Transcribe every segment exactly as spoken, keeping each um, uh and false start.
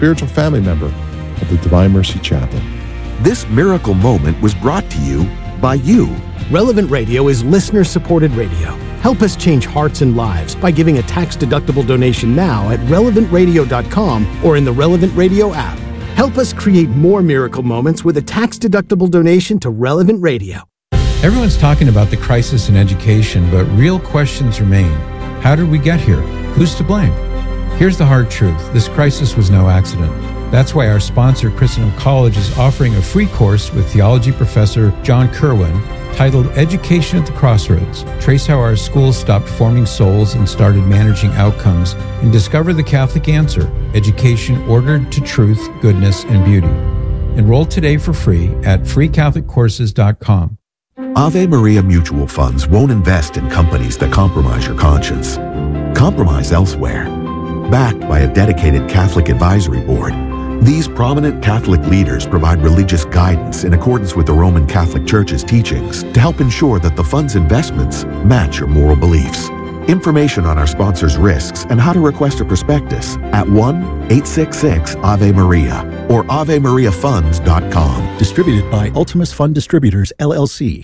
spiritual family member of the Divine Mercy Chapel. This miracle moment was brought to you by you. Relevant Radio is listener-supported radio. Help us change hearts and lives by giving a tax-deductible donation now at relevant radio dot com or in the Relevant Radio app. Help us create more miracle moments with a tax-deductible donation to Relevant Radio. Everyone's talking about the crisis in education, but real questions remain. How did we get here? Who's to blame? Here's the hard truth. This crisis was no accident. That's why our sponsor, Christendom College, is offering a free course with theology professor John Kerwin titled Education at the Crossroads. Trace how our schools stopped forming souls and started managing outcomes, and discover the Catholic answer, education ordered to truth, goodness, and beauty. Enroll today for free at free catholic courses dot com. Ave Maria Mutual Funds won't invest in companies that compromise your conscience. Compromise elsewhere. Backed by a dedicated Catholic advisory board, these prominent Catholic leaders provide religious guidance in accordance with the Roman Catholic Church's teachings to help ensure that the fund's investments match your moral beliefs. Information on our sponsors' risks and how to request a prospectus at one eight six six Ave Maria or ave maria funds dot com. Distributed by Ultimus Fund Distributors, L L C.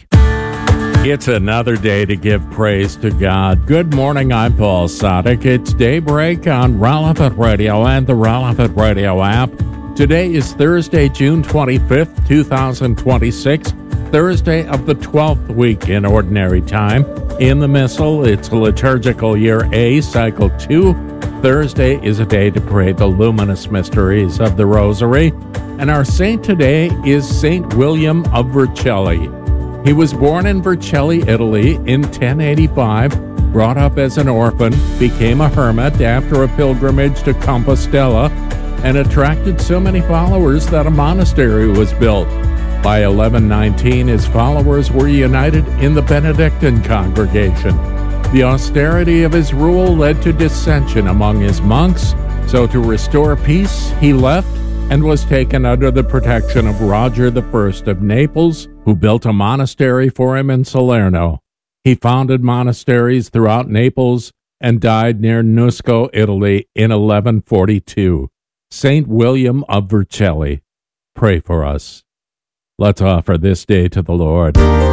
It's another day to give praise to God. Good morning, I'm Paul Sadek. It's Daybreak on Relevant Radio and the Relevant Radio app. Today is Thursday, June twenty-fifth, twenty twenty-six, Thursday of the twelfth week in Ordinary Time. In the Missal, it's liturgical year A, cycle two. Thursday is a day to pray the luminous mysteries of the Rosary. And our saint today is Saint William of Vercelli. He was born in Vercelli, Italy in ten eighty-five, brought up as an orphan, became a hermit after a pilgrimage to Compostela, and attracted so many followers that a monastery was built. By eleven nineteen, his followers were united in the Benedictine congregation. The austerity of his rule led to dissension among his monks, so to restore peace, he left and was taken under the protection of Roger the First of Naples, who built a monastery for him in Salerno. He founded monasteries throughout Naples and died near Nusco, Italy in eleven forty-two. Saint William of Vercelli, pray for us. Let's offer this day to the Lord.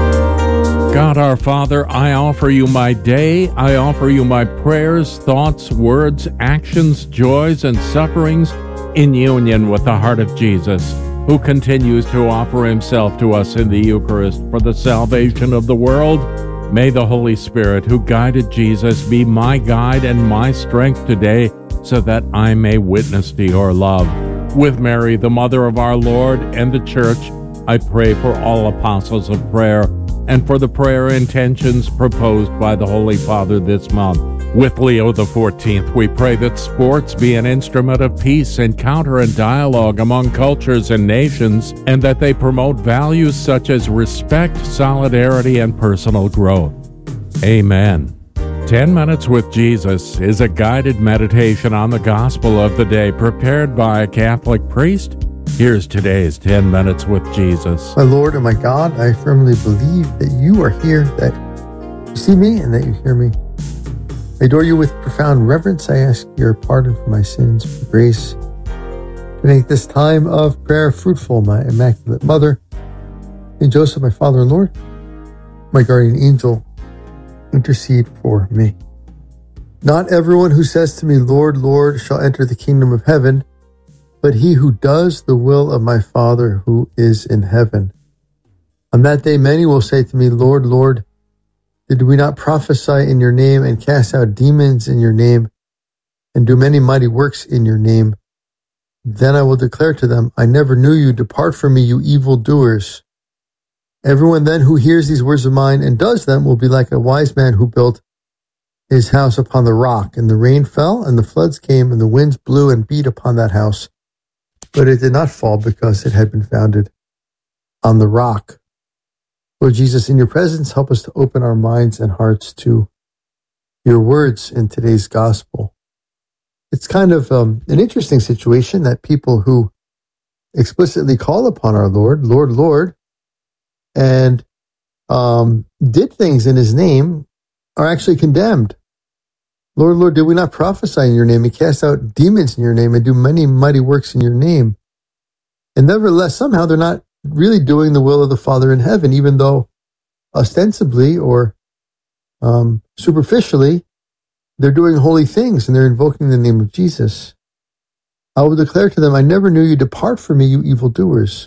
God our Father, I offer you my day. I offer you my prayers, thoughts, words, actions, joys, and sufferings in union with the heart of Jesus, who continues to offer himself to us in the Eucharist for the salvation of the world. May the Holy Spirit, who guided Jesus, be my guide and my strength today, so that I may witness to your love. With Mary, the Mother of our Lord, and the Church, I pray for all apostles of prayer, and for the prayer intentions proposed by the Holy Father this month. With Leo the fourteenth, we pray that sports be an instrument of peace, encounter, and dialogue among cultures and nations, and that they promote values such as respect, solidarity, and personal growth. Amen. Ten Minutes with Jesus is a guided meditation on the gospel of the day prepared by a Catholic priest. Here's today's ten Minutes with Jesus. My Lord and my God, I firmly believe that you are here, that you see me and that you hear me. I adore you with profound reverence. I ask your pardon for my sins, for grace, to make this time of prayer fruitful. My Immaculate Mother, Saint Joseph, my Father and Lord, my guardian angel, intercede for me. Not everyone who says to me, Lord, Lord, shall enter the kingdom of heaven, but he who does the will of my Father who is in heaven. On that day many will say to me, Lord, Lord, did we not prophesy in your name and cast out demons in your name and do many mighty works in your name? Then I will declare to them, I never knew you. Depart from me, you evildoers. Everyone then who hears these words of mine and does them will be like a wise man who built his house upon the rock. And the rain fell, and the floods came, and the winds blew and beat upon that house. But it did not fall because it had been founded on the rock. Lord Jesus, in your presence, help us to open our minds and hearts to your words in today's gospel. It's kind of um, an interesting situation that people who explicitly call upon our Lord, Lord, Lord, and um, did things in his name are actually condemned. Lord, Lord, did we not prophesy in your name and cast out demons in your name and do many mighty works in your name? And nevertheless, somehow they're not really doing the will of the Father in heaven, even though ostensibly or um, superficially, they're doing holy things and they're invoking the name of Jesus. I will declare to them, I never knew you. Depart from me, you evildoers.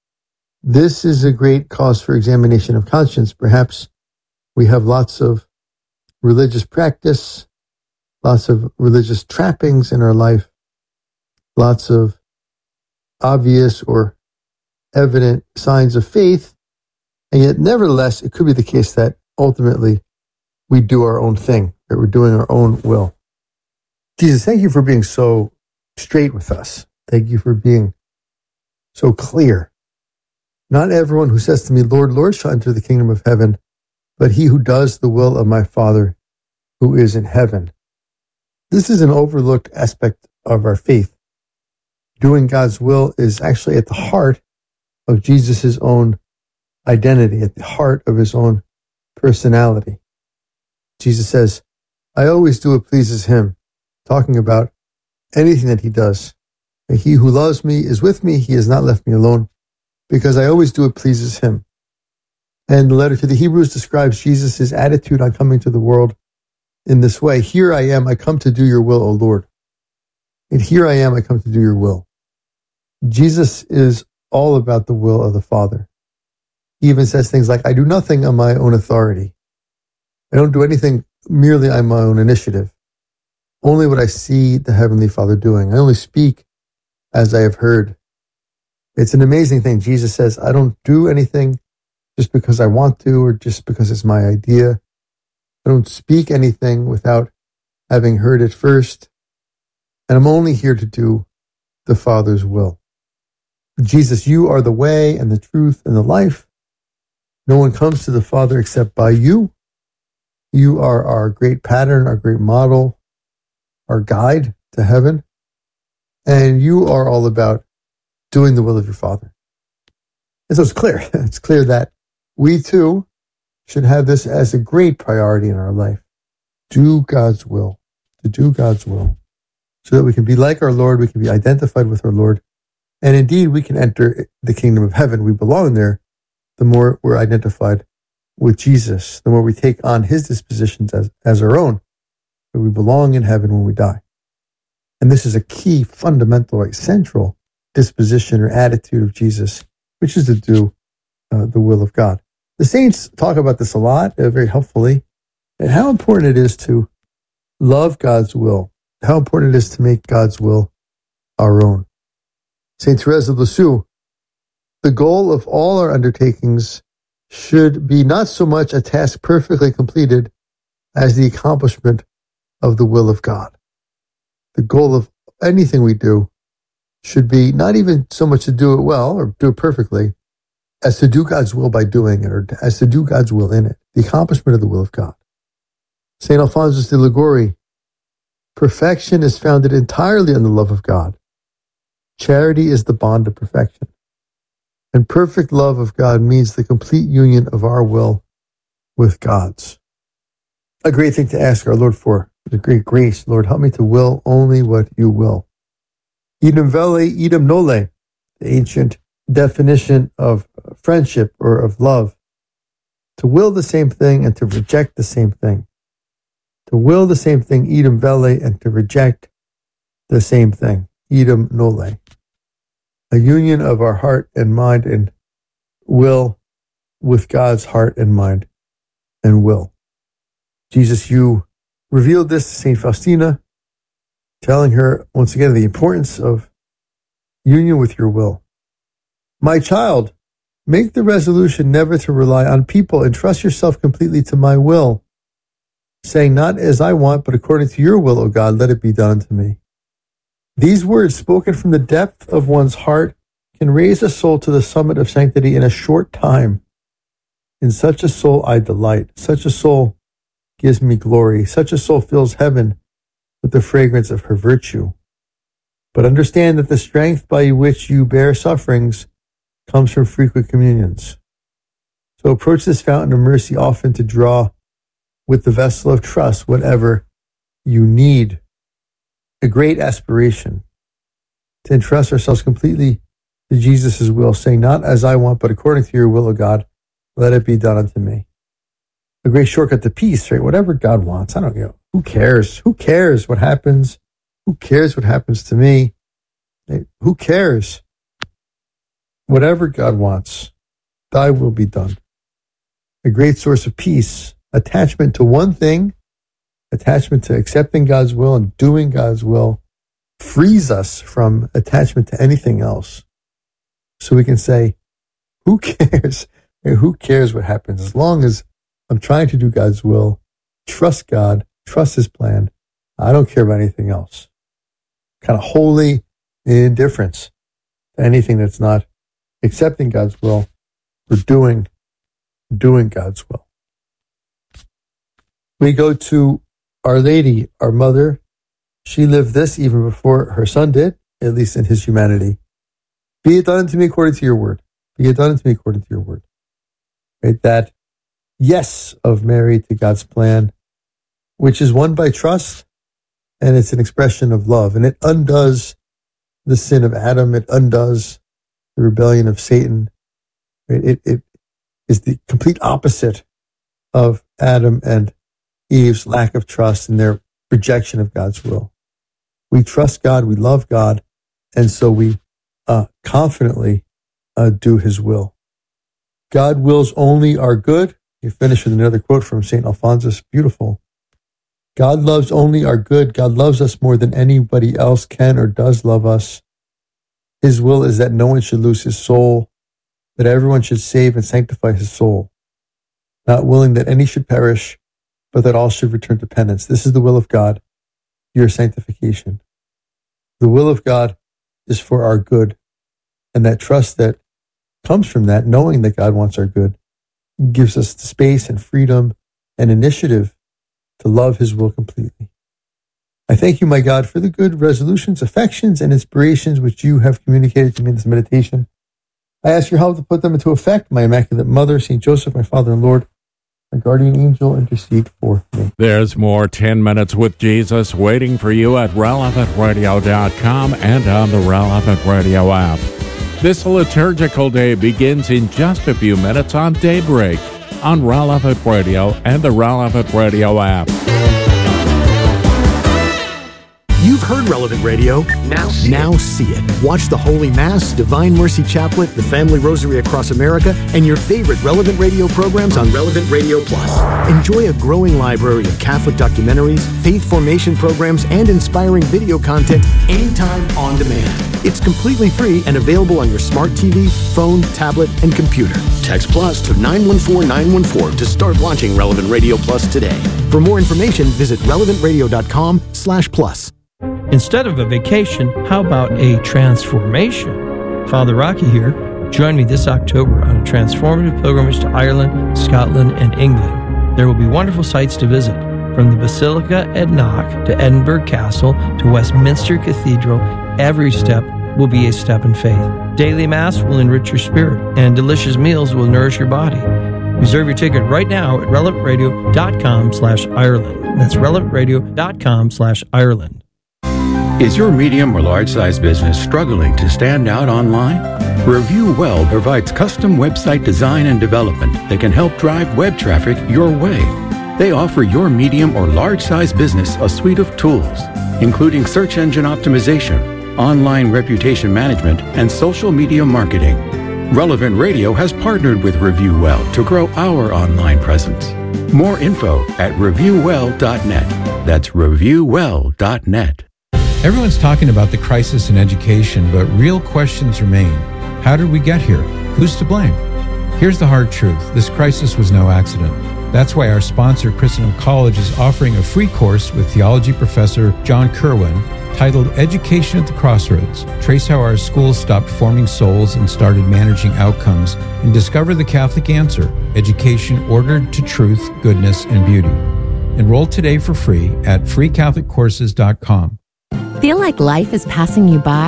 This is a great cause for examination of conscience. Perhaps we have lots of religious practice, lots of religious trappings in our life, lots of obvious or evident signs of faith, and yet nevertheless, it could be the case that ultimately we do our own thing, that we're doing our own will. Jesus, thank you for being so straight with us. Thank you for being so clear. Not everyone who says to me, Lord, Lord, shall enter the kingdom of heaven, but he who does the will of my Father who is in heaven. This is an overlooked aspect of our faith. Doing God's will is actually at the heart of Jesus' own identity, at the heart of his own personality. Jesus says, I always do what pleases him, talking about anything that he does. And he who loves me is with me. He has not left me alone, because I always do what pleases him. And the letter to the Hebrews describes Jesus' attitude on coming to the world in this way. Here I am, I come to do your will, O Lord. And here I am, I come to do your will. Jesus is all about the will of the Father. He even says things like, I do nothing on my own authority. I don't do anything merely on my own initiative. Only what I see the Heavenly Father doing. I only speak as I have heard. It's an amazing thing. Jesus says, I don't do anything just because I want to or just because it's my idea. I don't speak anything without having heard it first. And I'm only here to do the Father's will. Jesus, you are the way and the truth and the life. No one comes to the Father except by you. You are our great pattern, our great model, our guide to heaven. And you are all about doing the will of your Father. And so it's clear. It's clear that we too should have this as a great priority in our life. Do God's will. To do God's will. So that we can be like our Lord, we can be identified with our Lord, and indeed we can enter the kingdom of heaven. We belong there the more we're identified with Jesus, the more we take on his dispositions as, as our own. But we belong in heaven when we die. And this is a key, fundamental, central disposition or attitude of Jesus, which is to do uh, the will of God. The saints talk about this a lot, uh, very helpfully, and how important it is to love God's will, how important it is to make God's will our own. Saint Therese of Lisieux, the goal of all our undertakings should be not so much a task perfectly completed as the accomplishment of the will of God. The goal of anything we do should be not even so much to do it well or do it perfectly, as to do God's will by doing it, or as to do God's will in it, the accomplishment of the will of God. Saint Alphonsus de Liguori, perfection is founded entirely on the love of God. Charity is the bond of perfection. And perfect love of God means the complete union of our will with God's. A great thing to ask our Lord for, the great grace. Lord, help me to will only what you will. Idem velle, idem nole, the ancient definition of friendship or of love. To will the same thing and to reject the same thing. To will the same thing, idem velle, and to reject the same thing, idem nole. A union of our heart and mind and will with God's heart and mind and will. Jesus, you revealed this to Saint Faustina, telling her once again the importance of union with your will. My child, make the resolution never to rely on people and trust yourself completely to my will, saying, not as I want, but according to your will, O God, let it be done unto me. These words, spoken from the depth of one's heart, can raise a soul to the summit of sanctity in a short time. In such a soul I delight. Such a soul gives me glory. Such a soul fills heaven with the fragrance of her virtue. But understand that the strength by which you bear sufferings comes from frequent communions. So approach this fountain of mercy often to draw with the vessel of trust whatever you need a great aspiration to entrust ourselves completely to Jesus' will, saying, not as I want, but according to your will, O God, let it be done unto me. A great shortcut to peace, right? Whatever God wants. I don't know. Who cares? Who cares what happens? Who cares what happens to me? Who cares? Whatever God wants, thy will be done. A great source of peace, attachment to one thing, attachment to accepting God's will and doing God's will, frees us from attachment to anything else. So we can say, who cares? Who cares what happens? As long as I'm trying to do God's will, trust God, trust his plan, I don't care about anything else. Kind of holy indifference to anything that's not accepting God's will or doing, doing God's will. We go to Our Lady, our mother. She lived this even before her son did, at least in his humanity. Be it done unto me according to your word. Be it done unto me according to your word. Right? That yes of Mary to God's plan, which is won by trust, and it's an expression of love. And it undoes the sin of Adam. It undoes the rebellion of Satan. Right? It, it is the complete opposite of Adam and Eve's lack of trust and their rejection of God's will. We trust God, we love God, and so we uh, confidently uh, do his will. God wills only our good. You finish with another quote from Saint Alphonsus, beautiful. God loves only our good. God loves us more than anybody else can or does love us. His will is that no one should lose his soul, that everyone should save and sanctify his soul, not willing that any should perish, but that all should return to penance. This is the will of God, your sanctification. The will of God is for our good, and that trust that comes from that, knowing that God wants our good, gives us the space and freedom and initiative to love his will completely. I thank you, my God, for the good resolutions, affections, and inspirations which you have communicated to me in this meditation. I ask your help to put them into effect. My Immaculate Mother, Saint Joseph, my Father and Lord, my guardian angel, intercede for me. There's more ten minutes with Jesus waiting for you at relevant radio dot com and on the Relevant Radio app. This liturgical day begins in just a few minutes on Daybreak on Relevant Radio and the Relevant Radio app. You've heard Relevant Radio. Now see, now it. see it. Watch the Holy Mass, Divine Mercy Chaplet, the Family Rosary Across America, and your favorite Relevant Radio programs on Relevant Radio Plus. Enjoy a growing library of Catholic documentaries, faith formation programs, and inspiring video content anytime on demand. It's completely free and available on your smart T V, phone, tablet, and computer. Text Plus to nine one four nine one four to start launching Relevant Radio Plus today. For more information, visit relevant radio dot com slash plus. Instead of a vacation, how about a transformation? Father Rocky here. Join me this October on a transformative pilgrimage to Ireland, Scotland, and England. There will be wonderful sights to visit, from the Basilica at Knock to Edinburgh Castle to Westminster Cathedral. Every step will be a step in faith. Daily Mass will enrich your spirit, and delicious meals will nourish your body. Reserve your ticket right now at relevant radio dot com slash Ireland. That's relevant radio dot com slash Ireland. Is your medium or large-size business struggling to stand out online? Review Well provides custom website design and development that can help drive web traffic your way. They offer your medium or large-size business a suite of tools, including search engine optimization, online reputation management, and social media marketing. Relevant Radio has partnered with Review Well to grow our online presence. More info at review well dot net. That's review well dot net. Everyone's talking about the crisis in education, but real questions remain. How did we get here? Who's to blame? Here's the hard truth. This crisis was no accident. That's why our sponsor, Christendom College, is offering a free course with theology professor John Kerwin titled Education at the Crossroads. Trace how our schools stopped forming souls and started managing outcomes, and discover the Catholic answer, education ordered to truth, goodness, and beauty. Enroll today for free at free catholic courses dot com. Feel like life is passing you by?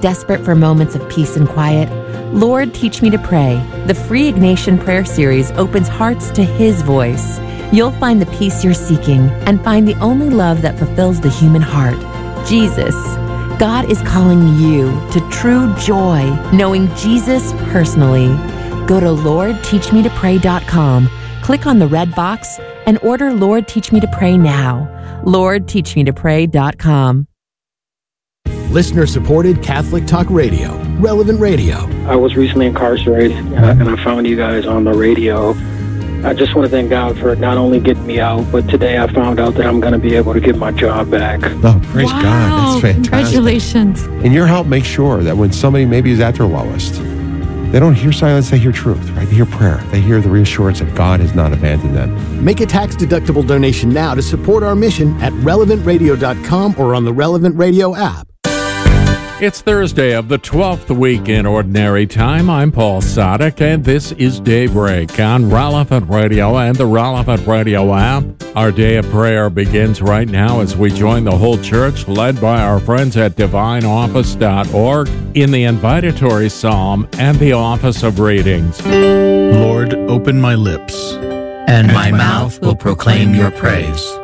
Desperate for moments of peace and quiet? Lord, Teach Me to Pray. The free Ignatian prayer series opens hearts to His voice. You'll find the peace you're seeking and find the only love that fulfills the human heart, Jesus. God is calling you to true joy, knowing Jesus personally. Go to Lord Teach Me to Pray dot com, click on the red box, and order Lord Teach Me to Pray now. Lord Teach Me to Pray dot com. Listener-supported Catholic Talk Radio, Relevant Radio. I was recently incarcerated, uh, and I found you guys on the radio. I just want to thank God for not only getting me out, but today I found out that I'm going to be able to get my job back. Oh, praise wow, God. That's fantastic. Congratulations. And your help makes sure that when somebody maybe is at their lowest, they don't hear silence, they hear truth, right? They hear prayer. They hear the reassurance that God has not abandoned them. Make a tax-deductible donation now to support our mission at relevant radio dot com or on the Relevant Radio app. It's Thursday of the twelfth week in Ordinary Time. I'm Paul Sadek, and this is Daybreak on Relevant Radio and the Relevant Radio app. Our day of prayer begins right now as we join the whole church, led by our friends at divine office dot org, in the invitatory psalm and the office of readings. Lord, open my lips, and my mouth will proclaim your praise.